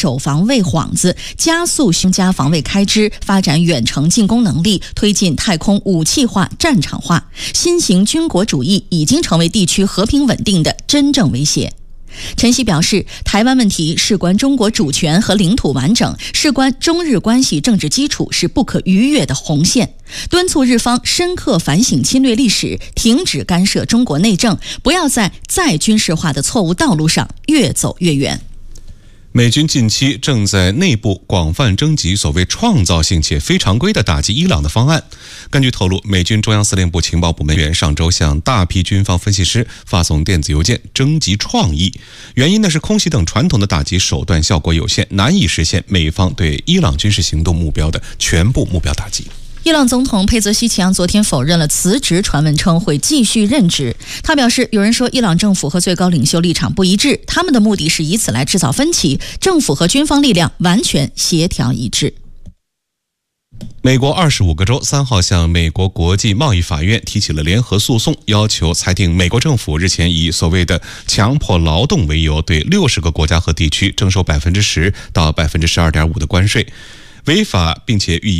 守防卫幌子，加速增加防卫开支，发展远程进攻能力，推进太空武器化、战场化。新型军国主义已经成为地区和平稳定的真正威胁。陈希表示，台湾问题事关中国主权和领土完整，事关中日关系政治基础，是不可逾越的红线，敦促日方深刻反省侵略历史，停止干涉中国内政，不要在再军事化的错误道路上越走越远。 美军近期正在内部广泛征集所谓创造性且非常规的打击伊朗的方案。根据透露，美军中央司令部情报部门员上周向大批军方分析师发送电子邮件征集创意，原因呢是空袭等传统的打击手段效果有限，难以实现美方对伊朗军事行动目标的全部目标打击。 伊朗总统佩泽希奇扬昨天否认了辞职传闻，称会继续任职。他表示，有人说伊朗政府和最高领袖立场不一致，他们的目的是以此来制造分歧，政府和军方力量完全协调一致。 美国25个州3号向美国国际贸易法院提起了联合诉讼，要求裁定美国政府日前以所谓的强迫劳动为由，对60个国家和地区征收10%到12.5%的关税，违法并且予以